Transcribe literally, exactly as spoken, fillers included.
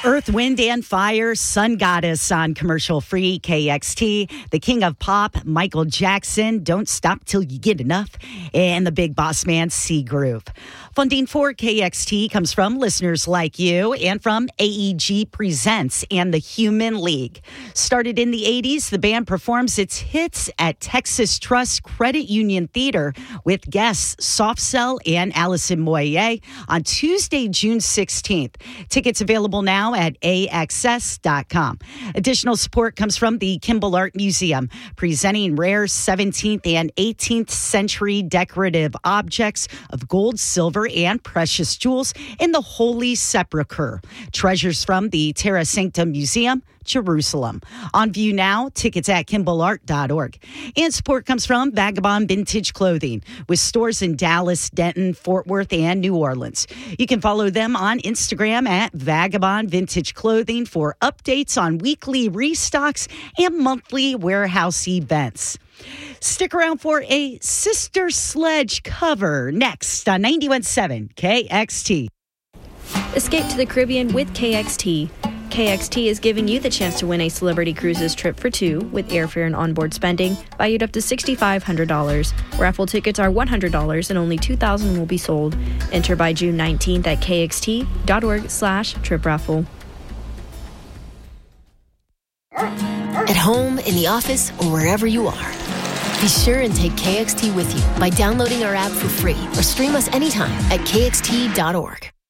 Earth, Wind, and Fire, Sun Goddess on commercial-free K X T. The King of Pop, Michael Jackson, Don't Stop Till You Get Enough. And the Big Boss Man, C Groove. Funding for K X T comes from listeners like you and from A E G Presents and the Human League. Started in the eighties, the band performs its hits at Texas Trust Credit Union Theater with guests Soft Cell and Allison Moyer on Tuesday, June sixteenth. Tickets available now at A X S dot com. Additional support comes from the Kimball Art Museum, presenting rare seventeenth and eighteenth century decorative objects of gold, silver, and precious jewels in the Holy Sepulchre. Treasures from the Terra Sancta Museum, Jerusalem. On view now, tickets at kimball art dot org. And support comes from Vagabond Vintage Clothing, with stores in Dallas, Denton, Fort Worth, and New Orleans. You can follow them on Instagram at Vagabond Vintage Clothing for updates on weekly restocks and monthly warehouse events. Stick around for a Sister Sledge cover next on ninety-one point seven K X T. Escape to the Caribbean with K X T. K X T is giving you the chance to win a Celebrity Cruises trip for two with airfare and onboard spending valued up to six thousand five hundred dollars. Raffle tickets are one hundred dollars and only two thousand will be sold. Enter by June nineteenth at kxt.org slash trip raffle. At home, in the office, or wherever you are, be sure and take K X T with you by downloading our app for free or stream us anytime at k x t dot org.